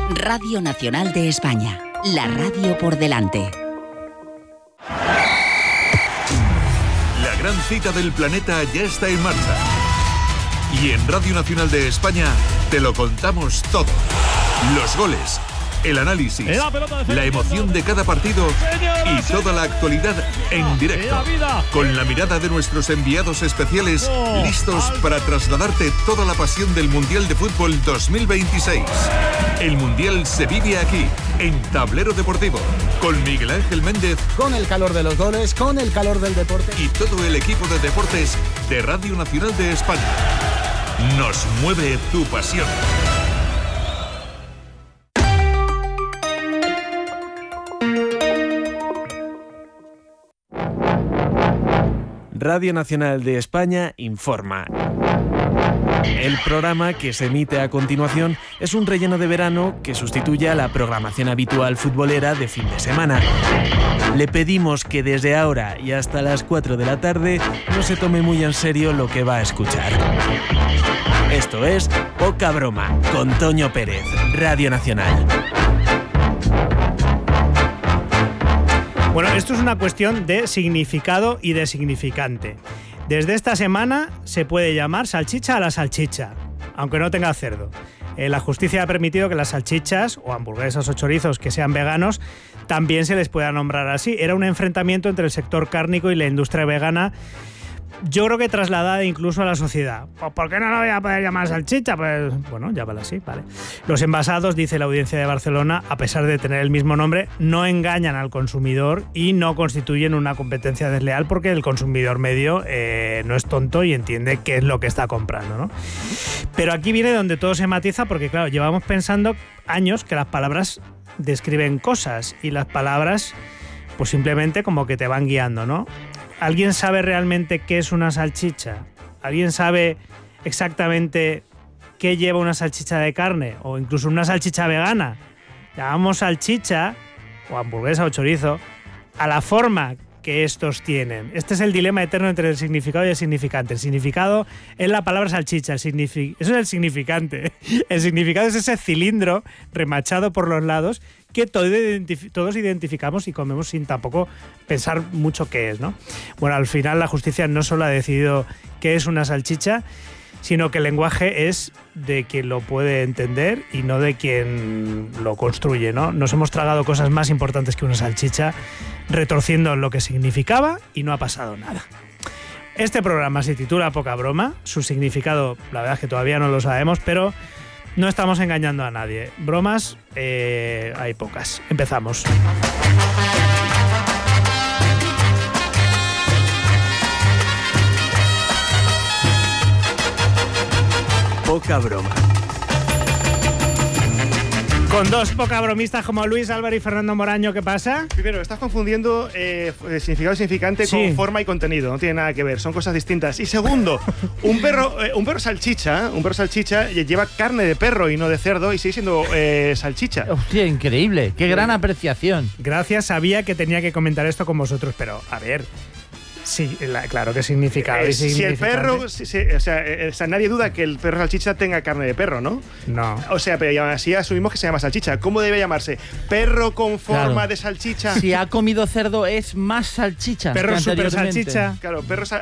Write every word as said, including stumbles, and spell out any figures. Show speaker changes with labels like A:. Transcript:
A: Radio Nacional de España, la radio por delante.
B: La gran cita del planeta ya está en marcha. Y en Radio Nacional de España te lo contamos todo. Los goles, el análisis, la emoción de cada partido y toda la actualidad en directo. Con la mirada de nuestros enviados especiales, listos para trasladarte toda la pasión del Mundial de Fútbol dos mil veintiséis. El Mundial se vive aquí, en Tablero Deportivo, con Miguel Ángel Méndez.
C: Con el calor de los goles, con el calor del deporte.
B: Y todo el equipo de deportes de Radio Nacional de España. Nos mueve tu pasión.
D: Radio Nacional de España informa. El programa que se emite a continuación es un relleno de verano que sustituye a la programación habitual futbolera de fin de semana. Le pedimos que desde ahora y hasta las cuatro de la tarde no se tome muy en serio lo que va a escuchar. Esto es Poca Broma, con Toño Pérez, Radio Nacional.
E: Bueno, esto es una cuestión de significado y de significante. Desde esta semana se puede llamar salchicha a la salchicha, aunque no tenga cerdo. Eh, la justicia ha permitido que las salchichas o hamburguesas o chorizos que sean veganos también se les pueda nombrar así. Era un enfrentamiento entre el sector cárnico y la industria vegana, yo creo que trasladada incluso a la sociedad. Pues, ¿por qué no lo voy a poder llamar salchicha? Pues bueno, llámala así, vale. Los envasados, dice la Audiencia de Barcelona, a pesar de tener el mismo nombre, no engañan al consumidor y no constituyen una competencia desleal porque el consumidor medio eh, no es tonto y entiende qué es lo que está comprando, ¿no? Pero aquí viene donde todo se matiza porque, claro, llevamos pensando años que las palabras describen cosas y las palabras pues simplemente como que te van guiando, ¿no? ¿Alguien sabe realmente qué es una salchicha? ¿Alguien sabe exactamente qué lleva una salchicha de carne? O incluso una salchicha vegana. Llamamos salchicha, o hamburguesa o chorizo, a la forma que estos tienen. Este es el dilema eterno entre el significado y el significante. El significado es la palabra salchicha, el signific... eso es el significante. El significado es ese cilindro remachado por los lados que todo identif- todos identificamos y comemos sin tampoco pensar mucho qué es, ¿no? Bueno, al final la justicia no solo ha decidido qué es una salchicha, sino que el lenguaje es de quien lo puede entender y no de quien lo construye, ¿no? Nos hemos tragado cosas más importantes que una salchicha, retorciendo lo que significaba y no ha pasado nada. Este programa se titula Poca Broma, su significado la verdad es que todavía no lo sabemos, pero no estamos engañando a nadie. Bromas eh, hay pocas. Empezamos.
D: Poca Broma.
E: Con dos poca bromistas como Luis Álvaro y Fernando Moraño, ¿qué pasa?
F: Primero, estás confundiendo eh, significado y significante
E: Sí.
F: con forma y contenido. No tiene nada que ver, son cosas distintas. Y segundo, un perro, eh, un perro salchicha, un perro salchicha lleva carne de perro y no de cerdo y sigue siendo eh, salchicha.
G: Hostia, increíble. Qué gran apreciación.
E: Gracias, sabía que tenía que comentar esto con vosotros, pero a ver. Sí, la, claro que significado
F: Eh,
E: y
F: si el
E: significante.
F: perro, si, si, o, sea, eh, o sea, nadie duda que el perro salchicha tenga carne de perro, ¿no?
E: No.
F: O sea, pero así asumimos que se llama salchicha. ¿Cómo debe llamarse? ¿Perro con forma
G: Claro.
F: de salchicha?
G: Si ha comido cerdo es más salchicha.
E: Perro
G: que
E: super
G: anteriormente.
E: salchicha.
F: Claro, perro sal-